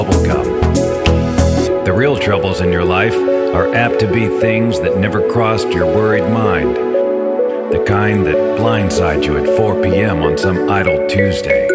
bubblegum. The real troubles in your life are apt to be things that never crossed your worried mind. The kind that blindside you at 4 p.m. on some idle Tuesday.